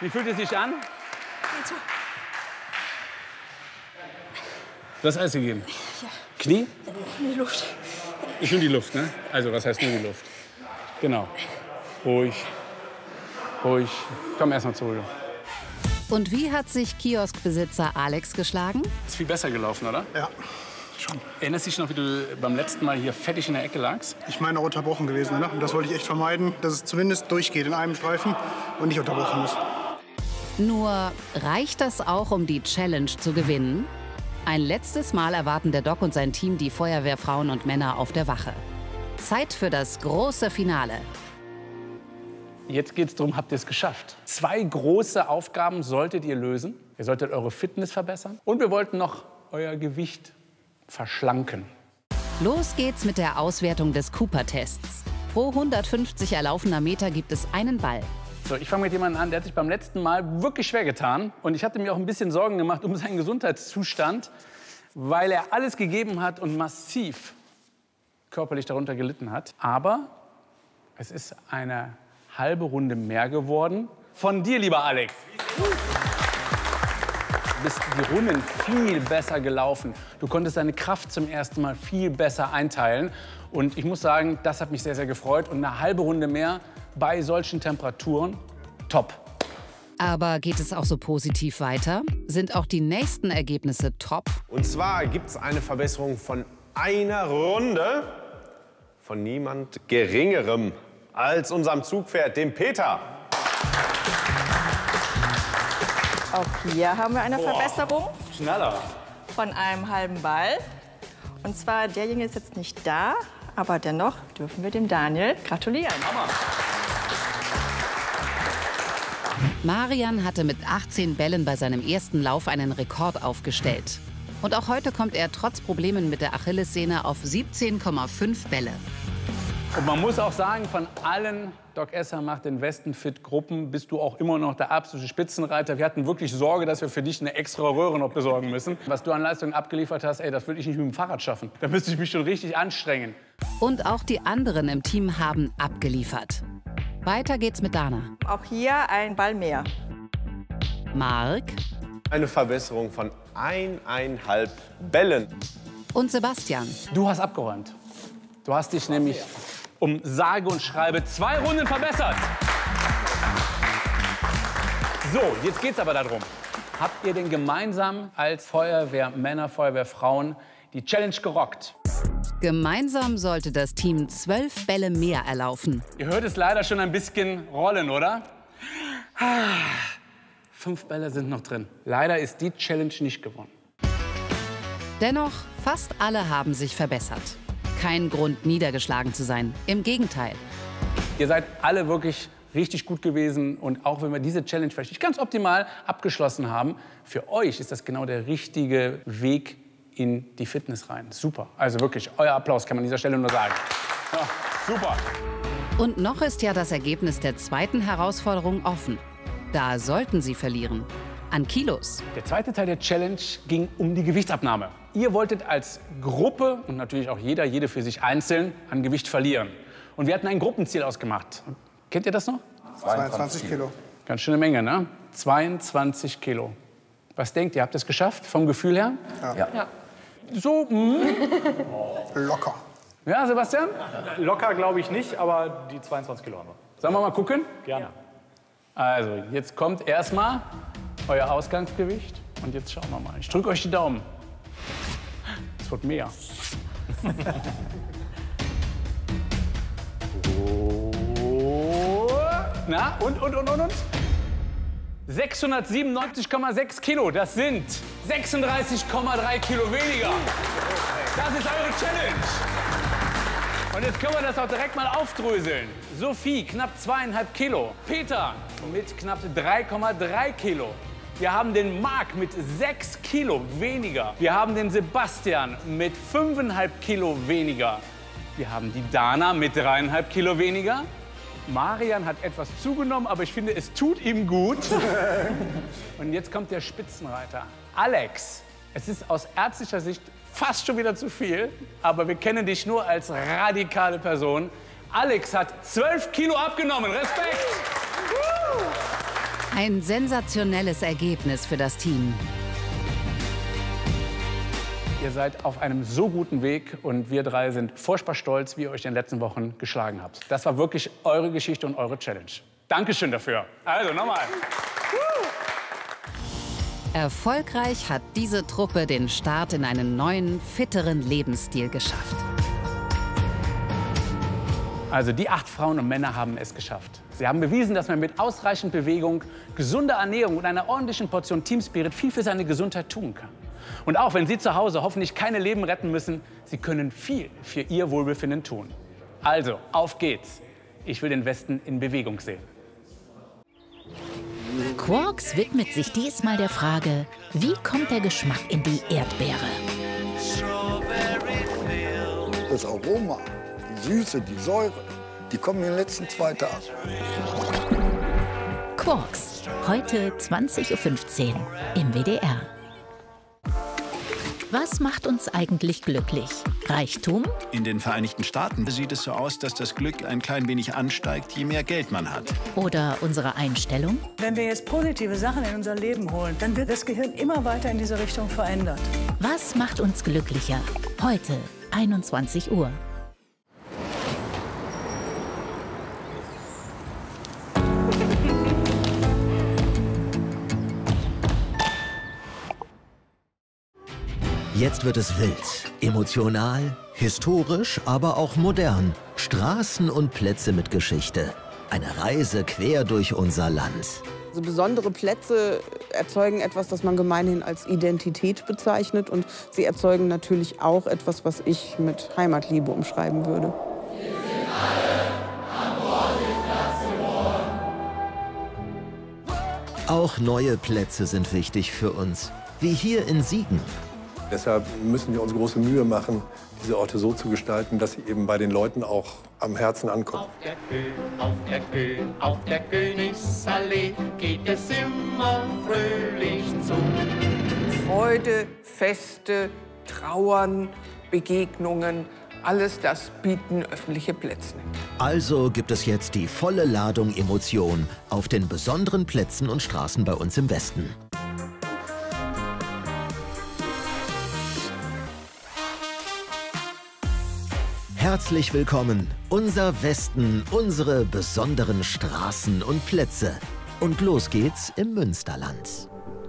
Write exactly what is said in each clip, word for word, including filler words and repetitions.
Wie fühlt es sich an? Du hast alles gegeben? Ja. Knie? Nur die Luft. Ist nur die Luft, ne? Also, was heißt nur die Luft? Genau. Ruhig. Ruhig. Komm erst mal zurück. Und wie hat sich Kioskbesitzer Alex geschlagen? Ist viel besser gelaufen, oder? Ja, schon. Erinnerst du dich noch, wie du beim letzten Mal hier fettig in der Ecke lagst? Ich meine, auch unterbrochen gewesen. Ne? Und das wollte ich echt vermeiden, dass es zumindest durchgeht in einem Streifen und nicht unterbrochen ist. Nur reicht das auch, um die Challenge zu gewinnen? Ein letztes Mal erwarten der Doc und sein Team die Feuerwehrfrauen und Männer auf der Wache. Zeit für das große Finale. Jetzt geht es darum, habt ihr es geschafft? Zwei große Aufgaben solltet ihr lösen. Ihr solltet eure Fitness verbessern und wir wollten noch euer Gewicht verschlanken. Los geht's mit der Auswertung des Cooper-Tests. Pro hundertfünfzig erlaufener Meter gibt es einen Ball. So, ich fange mit jemandem an, der hat sich beim letzten Mal wirklich schwer getan. Und ich hatte mir auch ein bisschen Sorgen gemacht um seinen Gesundheitszustand, weil er alles gegeben hat und massiv körperlich darunter gelitten hat. Aber es ist eine halbe Runde mehr geworden. Von dir, lieber Alex. Du bist die Runden viel besser gelaufen. Du konntest deine Kraft zum ersten Mal viel besser einteilen. Und ich muss sagen, das hat mich sehr, sehr gefreut. Und eine halbe Runde mehr bei solchen Temperaturen, top. Aber geht es auch so positiv weiter? Sind auch die nächsten Ergebnisse top? Und zwar gibt es eine Verbesserung von einer Runde von niemand Geringerem als unserem Zugpferd, dem Peter. Auch hier haben wir eine Boah. Verbesserung Schneller. von einem halben Ball. Und zwar, derjenige ist jetzt nicht da, aber dennoch dürfen wir dem Daniel gratulieren. Hammer. Marian hatte mit achtzehn Bällen bei seinem ersten Lauf einen Rekord aufgestellt. Und auch heute kommt er trotz Problemen mit der Achillessehne auf siebzehn Komma fünf Bälle. Und man muss auch sagen, von allen Doc Esser macht den Westen fit Gruppen bist du auch immer noch der absolute Spitzenreiter. Wir hatten wirklich Sorge, dass wir für dich eine extra Röhre noch besorgen müssen. Was du an Leistungen abgeliefert hast, ey, das würde ich nicht mit dem Fahrrad schaffen. Da müsste ich mich schon richtig anstrengen. Und auch die anderen im Team haben abgeliefert. Weiter geht's mit Dana. Auch hier ein Ball mehr. Marc Eine Verbesserung von eineinhalb Bällen. und Sebastian. Du hast abgeräumt. Du hast dich nämlich um sage und schreibe zwei Runden verbessert. So, jetzt geht's aber darum. Habt ihr denn gemeinsam als Feuerwehrmänner, Feuerwehrfrauen die Challenge gerockt? Gemeinsam sollte das Team zwölf Bälle mehr erlaufen. Ihr hört es leider schon ein bisschen rollen, oder? Fünf Bälle sind noch drin. Leider ist die Challenge nicht gewonnen. Dennoch, fast alle haben sich verbessert. Kein Grund, niedergeschlagen zu sein. Im Gegenteil. Ihr seid alle wirklich richtig gut gewesen. Und auch wenn wir diese Challenge vielleicht nicht ganz optimal abgeschlossen haben, für euch ist das genau der richtige Weg in die Fitness rein. Super. Also wirklich, euer Applaus kann man an dieser Stelle nur sagen. Ja, super. Und noch ist ja das Ergebnis der zweiten Herausforderung offen. Da sollten sie verlieren. An Kilos. Der zweite Teil der Challenge ging um die Gewichtsabnahme. Ihr wolltet als Gruppe und natürlich auch jeder, jede für sich einzeln an Gewicht verlieren. Und wir hatten ein Gruppenziel ausgemacht. Kennt ihr das noch? zweiundzwanzig Kilo. Ganz schöne Menge, ne? zweiundzwanzig Kilo. Was denkt ihr, habt ihr es geschafft, vom Gefühl her? Ja. Ja. So, mm. Locker. Ja, Sebastian? Locker glaube ich nicht, aber die zweiundzwanzig Kilo haben wir. Sollen wir mal gucken? Gerne. Also, jetzt kommt erstmal euer Ausgangsgewicht. Und jetzt schauen wir mal. Ich drücke euch die Daumen. Es wird mehr. Oh. Na, und, und, und, und, und? sechshundertsiebenundneunzig Komma sechs Kilo. Das sind sechsunddreißig Komma drei Kilo weniger. Das ist eure Challenge. Und jetzt können wir das auch direkt mal aufdröseln. Sophie, knapp zweieinhalb Kilo. Peter mit knapp drei Komma drei Kilo. Wir haben den Marc mit sechs Kilo weniger. Wir haben den Sebastian mit fünfeinhalb Kilo weniger. Wir haben die Dana mit dreieinhalb Kilo weniger. Marian hat etwas zugenommen, aber ich finde, es tut ihm gut. Und jetzt kommt der Spitzenreiter, Alex. Es ist aus ärztlicher Sicht fast schon wieder zu viel, aber wir kennen dich nur als radikale Person. Alex hat zwölf Kilo abgenommen. Respekt! Ein sensationelles Ergebnis für das Team. Ihr seid auf einem so guten Weg und wir drei sind furchtbar stolz, wie ihr euch in den letzten Wochen geschlagen habt. Das war wirklich eure Geschichte und eure Challenge. Dankeschön dafür. Also nochmal. Erfolgreich hat diese Truppe den Start in einen neuen, fitteren Lebensstil geschafft. Also die acht Frauen und Männer haben es geschafft. Sie haben bewiesen, dass man mit ausreichend Bewegung, gesunder Ernährung und einer ordentlichen Portion Teamspirit viel für seine Gesundheit tun kann. Und auch wenn Sie zu Hause hoffentlich keine Leben retten müssen, Sie können viel für Ihr Wohlbefinden tun. Also, auf geht's. Ich will den Westen in Bewegung sehen. Quarks widmet sich diesmal der Frage, wie kommt der Geschmack in die Erdbeere? Das Aroma, die Süße, die Säure, die kommen in den letzten zwei Tagen. Quarks, heute zwanzig Uhr fünfzehn im W D R. Was macht uns eigentlich glücklich? Reichtum? In den Vereinigten Staaten sieht es so aus, dass das Glück ein klein wenig ansteigt, je mehr Geld man hat. Oder unsere Einstellung? Wenn wir jetzt positive Sachen in unser Leben holen, dann wird das Gehirn immer weiter in diese Richtung verändert. Was macht uns glücklicher? Heute, einundzwanzig Uhr. Jetzt wird es wild, emotional, historisch, aber auch modern. Straßen und Plätze mit Geschichte. Eine Reise quer durch unser Land. Also besondere Plätze erzeugen etwas, das man gemeinhin als Identität bezeichnet. Und sie erzeugen natürlich auch etwas, was ich mit Heimatliebe umschreiben würde. Auch neue Plätze sind wichtig für uns, wie hier in Siegen. Deshalb müssen wir uns große Mühe machen, diese Orte so zu gestalten, dass sie eben bei den Leuten auch am Herzen ankommen. Auf der, Kö auf der, Kö auf der Königsallee geht es immer fröhlich zu. Freude, Feste, Trauern, Begegnungen, alles das bieten öffentliche Plätze. Also gibt es jetzt die volle Ladung Emotion auf den besonderen Plätzen und Straßen bei uns im Westen. Herzlich willkommen, unser Westen, unsere besonderen Straßen und Plätze. Und los geht's im Münsterland.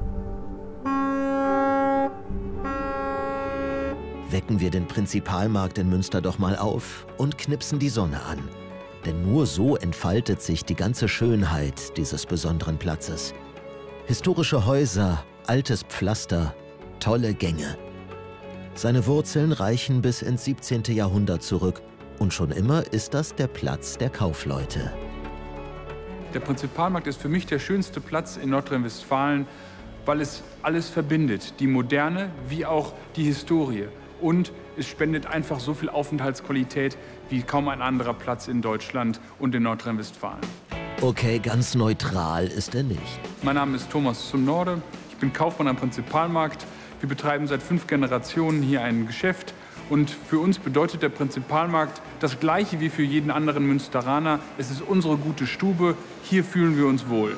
Wecken wir den Prinzipalmarkt in Münster doch mal auf und knipsen die Sonne an. Denn nur so entfaltet sich die ganze Schönheit dieses besonderen Platzes. Historische Häuser, altes Pflaster, tolle Gänge. Seine Wurzeln reichen bis ins siebzehnte Jahrhundert zurück. Und schon immer ist das der Platz der Kaufleute. Der Prinzipalmarkt ist für mich der schönste Platz in Nordrhein-Westfalen, weil es alles verbindet. Die Moderne wie auch die Historie. Und es spendet einfach so viel Aufenthaltsqualität wie kaum ein anderer Platz in Deutschland und in Nordrhein-Westfalen. Okay, ganz neutral ist er nicht. Mein Name ist Thomas zum Norde. Ich bin Kaufmann am Prinzipalmarkt. Wir betreiben seit fünf Generationen hier ein Geschäft. Und für uns bedeutet der Prinzipalmarkt das Gleiche wie für jeden anderen Münsteraner. Es ist unsere gute Stube. Hier fühlen wir uns wohl.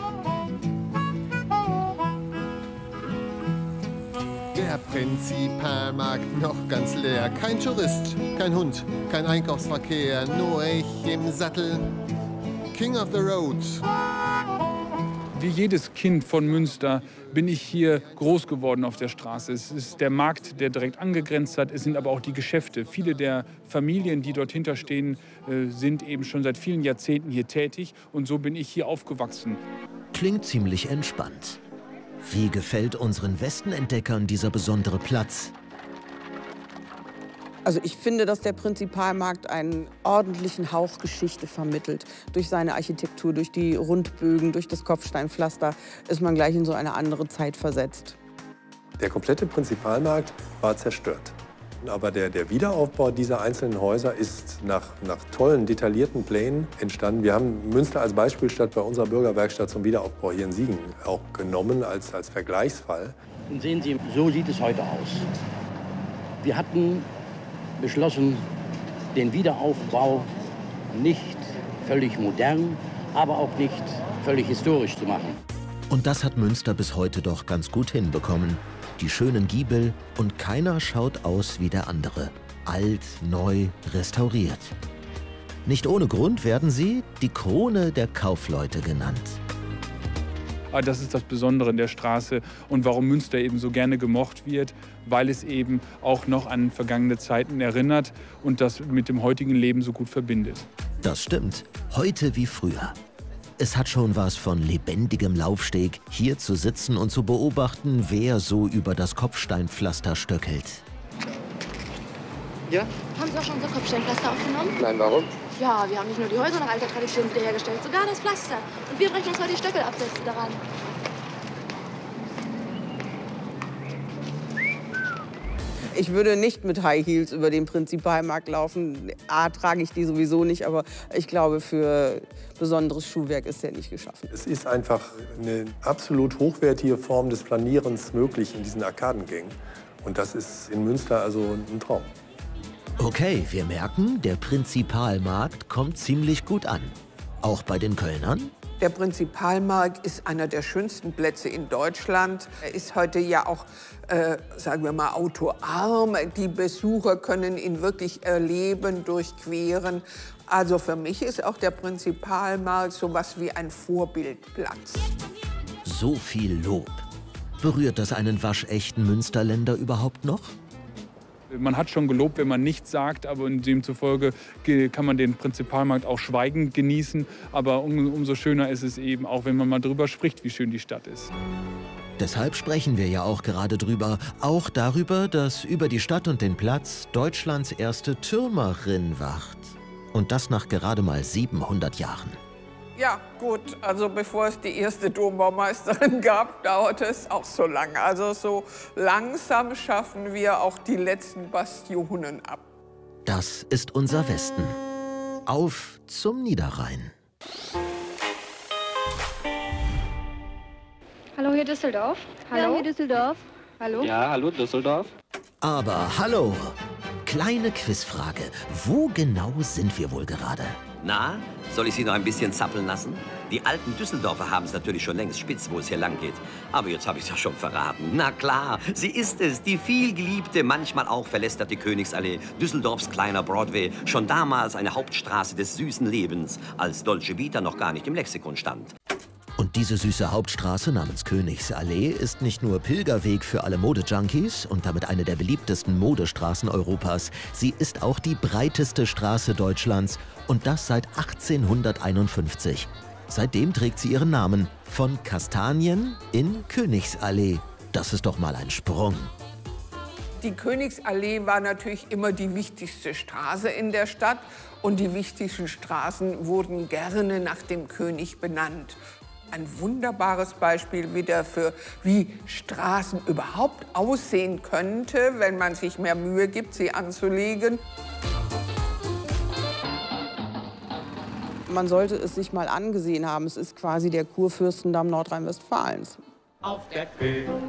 Der Prinzipalmarkt noch ganz leer. Kein Tourist, kein Hund, kein Einkaufsverkehr. Nur ich im Sattel. King of the Road. Wie jedes Kind von Münster bin ich hier groß geworden auf der Straße. Es ist der Markt, der direkt angegrenzt hat. Es sind aber auch die Geschäfte. Viele der Familien, die dort hinterstehen, sind eben schon seit vielen Jahrzehnten hier tätig. Und so bin ich hier aufgewachsen. Klingt ziemlich entspannt. Wie gefällt unseren Westenentdeckern dieser besondere Platz? Also ich finde, dass der Prinzipalmarkt einen ordentlichen Hauch Geschichte vermittelt. Durch seine Architektur, durch die Rundbögen, durch das Kopfsteinpflaster ist man gleich in so eine andere Zeit versetzt. Der komplette Prinzipalmarkt war zerstört. Aber der, der Wiederaufbau dieser einzelnen Häuser ist nach, nach tollen, detaillierten Plänen entstanden. Wir haben Münster als Beispielstadt bei unserer Bürgerwerkstatt zum Wiederaufbau hier in Siegen auch genommen als, als Vergleichsfall. Und sehen Sie, so sieht es heute aus. Wir hatten beschlossen, den Wiederaufbau nicht völlig modern, aber auch nicht völlig historisch zu machen. Und das hat Münster bis heute doch ganz gut hinbekommen. Die schönen Giebel und keiner schaut aus wie der andere. Alt, neu, restauriert. Nicht ohne Grund werden sie die Krone der Kaufleute genannt. Das ist das Besondere in der Straße und warum Münster eben so gerne gemocht wird, weil es eben auch noch an vergangene Zeiten erinnert und das mit dem heutigen Leben so gut verbindet. Das stimmt. Heute wie früher. Es hat schon was von lebendigem Laufsteg, hier zu sitzen und zu beobachten, wer so über das Kopfsteinpflaster stöckelt. Ja? Haben Sie auch schon unser Kopfsteinpflaster aufgenommen? Nein, warum? Ja, wir haben nicht nur die Häuser nach alter Tradition wiederhergestellt, sogar das Pflaster. Und wir brechen uns heute die Stöckelabsätze daran. Ich würde nicht mit High Heels über den Prinzipalmarkt laufen. A, trage ich die sowieso nicht, aber ich glaube, für besonderes Schuhwerk ist der nicht geschaffen. Es ist einfach eine absolut hochwertige Form des Planierens möglich in diesen Arkadengängen. Und das ist in Münster also ein Traum. Okay, wir merken, der Prinzipalmarkt kommt ziemlich gut an. Auch bei den Kölnern? Der Prinzipalmarkt ist einer der schönsten Plätze in Deutschland. Er ist heute ja auch, äh, sagen wir mal, autoarm. Die Besucher können ihn wirklich erleben, durchqueren. Also für mich ist auch der Prinzipalmarkt so was wie ein Vorbildplatz. So viel Lob. Berührt das einen waschechten Münsterländer überhaupt noch? Man hat schon gelobt, wenn man nichts sagt, aber demzufolge kann man den Prinzipalmarkt auch schweigend genießen. Aber um, umso schöner ist es eben, auch wenn man mal drüber spricht, wie schön die Stadt ist. Deshalb sprechen wir ja auch gerade drüber. Auch darüber, dass über die Stadt und den Platz Deutschlands erste Türmerin wacht. Und das nach gerade mal siebenhundert Jahren. Ja, gut, also bevor es die erste Dombaumeisterin gab, dauerte es auch so lange. Also so langsam schaffen wir auch die letzten Bastionen ab. Das ist unser Westen. Auf zum Niederrhein. Hallo, hier Düsseldorf. Hallo, ja, hier Düsseldorf. Hallo. Ja, hallo Düsseldorf. Aber hallo, kleine Quizfrage. Wo genau sind wir wohl gerade? Na, soll ich Sie noch ein bisschen zappeln lassen? Die alten Düsseldorfer haben es natürlich schon längst spitz, wo es hier lang geht. Aber jetzt habe ich es ja schon verraten. Na klar, sie ist es, die vielgeliebte, manchmal auch verlästerte Königsallee, Düsseldorfs kleiner Broadway. Schon damals eine Hauptstraße des süßen Lebens, als Dolce Vita noch gar nicht im Lexikon stand. Und diese süße Hauptstraße namens Königsallee ist nicht nur Pilgerweg für alle Modejunkies und damit eine der beliebtesten Modestraßen Europas. Sie ist auch die breiteste Straße Deutschlands und das seit achtzehnhunderteinundfünfzig. Seitdem trägt sie ihren Namen von Kastanien in Königsallee. Das ist doch mal ein Sprung. Die Königsallee war natürlich immer die wichtigste Straße in der Stadt und die wichtigsten Straßen wurden gerne nach dem König benannt. Ein wunderbares Beispiel wieder für, wie Straßen überhaupt aussehen könnte, wenn man sich mehr Mühe gibt, sie anzulegen. Man sollte es sich mal angesehen haben. Es ist quasi der Kurfürstendamm Nordrhein-Westfalens. Auf der König